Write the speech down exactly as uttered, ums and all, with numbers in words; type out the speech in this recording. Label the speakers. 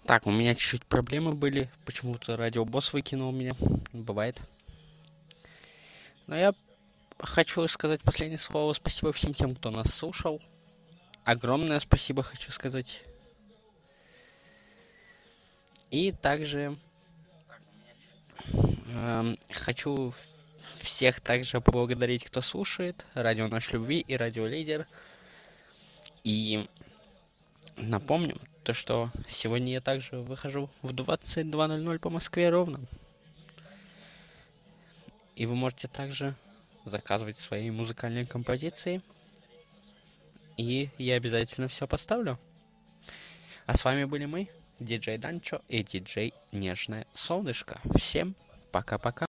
Speaker 1: Так, у меня чуть-чуть проблемы были. Почему-то радиобосс выкинул меня. Бывает. Но я хочу сказать последнее слово. Спасибо всем тем, кто нас слушал. Огромное спасибо хочу сказать. И также эм, хочу всех также поблагодарить, кто слушает. Радио Наш Любви и Радио Лидер. И напомню, то, что сегодня я также выхожу в двадцать два ноль ноль по Москве ровно. И вы можете также заказывать свои музыкальные композиции. И я обязательно все поставлю. А с вами были мы, диджей Данчо и диджей Нежное Солнышко. Всем пока-пока.